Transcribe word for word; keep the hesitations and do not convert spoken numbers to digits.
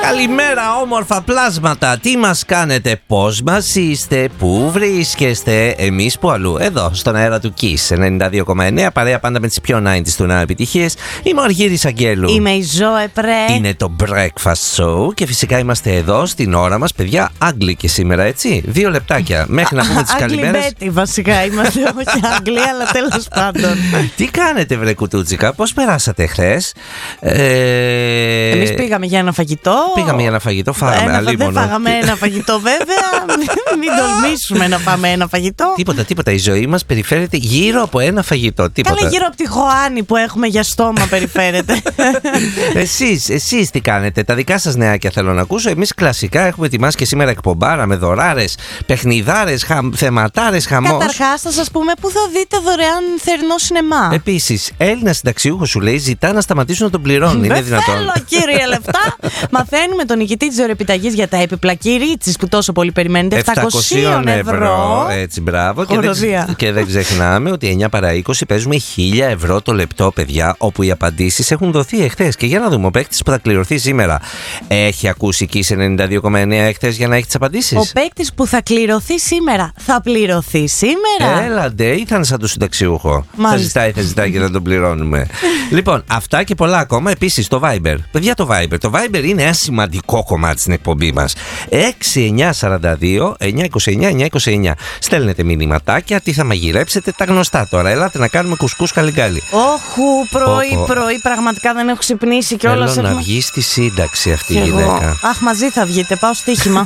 Καλημέρα όμορφα πλάσματα. Τι μας κάνετε, πώς μας είστε, πού βρίσκεστε? Εμείς που αλλού, εδώ στον αέρα του Kiss ενενήντα δύο κόμμα εννέα, παρέα πάντα με τις πιο ενενήντα του νέα επιτυχίες. Είμαι ο Αργύρης Αγγέλου. Είμαι η Ζωέ Πρέ. Είναι το Breakfast Show και φυσικά είμαστε εδώ στην ώρα μας, παιδιά, Άγγλοι και σήμερα, έτσι. Δύο λεπτάκια μέχρι να πούμε τις καλημέρες. Άγγλοι βασικά είμαστε, όχι Άγγλοι, αλλά τέλος πάντων. Τι κάνετε, βρε κουτούτσικα, πώς περάσατε χθες? Ε... Εμείς πήγαμε για ένα φαγητό. Πήγαμε για ένα φαγητό, φάγαμε. Ένα, αλίμονο. δεν φάγαμε ένα φαγητό, βέβαια. Μην τολμήσουμε να πάμε ένα φαγητό. Τίποτα, τίποτα. Η ζωή μας περιφέρεται γύρω από ένα φαγητό. Τίποτα. Καλά, γύρω από τη Χωάνη που έχουμε για στόμα περιφέρεται. Εσείς, εσείς τι κάνετε? Τα δικά σας νεάκια θέλω να ακούσω. Εμείς κλασικά έχουμε ετοιμάσει και σήμερα εκπομπάρα με δωράρες, παιχνιδάρες, χα... θεματάρες, χαμός. Καταρχάς, θα σας πούμε πού θα δείτε δωρεάν θερινό σινεμά. Επίσης, Έλληνα συνταξιούχο σου λέει ζητά να σταματήσουν να τον πληρώνουν. Είναι δυνατόν? Θέλω, κύριε, λεφτά. Μαθαίνουμε τον νικητή της δωρεπιταγής για τα επιπλά Κυρίτσης που τόσο πολύ περιμένετε. επτακόσια ευρώ. Έτσι, μπράβο. Και δεν, και δεν ξεχνάμε ότι εννιά παρά είκοσι παίζουμε χίλια ευρώ το λεπτό, παιδιά, όπου οι απαντήσεις έχουν δοθεί εχθές. Και για να δούμε, ο παίκτης που θα κληρωθεί σήμερα έχει ακούσει Kiss ενενήντα δύο κόμμα εννέα εχθές για να έχει τις απαντήσεις? Ο παίκτης που θα κληρωθεί σήμερα θα πληρωθεί σήμερα. Έλαντε, ή θα είναι σαν το συνταξιούχο? Μάλιστα. Θα ζητάει, θα ζητάει και θα τον πληρώνουμε. Λοιπόν, αυτά και πολλά ακόμα. Επίσης, το Viber. Παιδιά, το Viber. Το Viber είναι ένα σημαντικό κομμάτι στην εκπομπή μας. έξι εννιά σαράντα δύο εννιά είκοσι εννιά εννιά είκοσι εννιά. Στέλνετε μηνυματάκια, τι θα μαγειρέψετε, τα γνωστά τώρα. Ελάτε να κάνουμε κουσκούς καλυγκάλι. Όχου, πρωί-πρωί, πραγματικά δεν έχω ξυπνήσει κιόλας. Θέλω έχουμε... να βγει στη σύνταξη αυτή η εγώ. γυναίκα. Αχ, μαζί θα βγείτε, πάω στοίχημα.